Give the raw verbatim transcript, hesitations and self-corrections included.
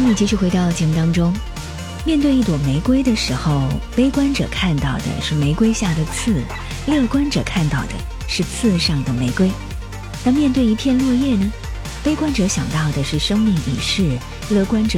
里继续回到节目当中。面对一朵玫瑰的时候，悲观者看到的是玫瑰下的刺，乐观者看到的是刺上的玫瑰。那面对一片落叶呢？悲观者想到的是生命已逝，乐观者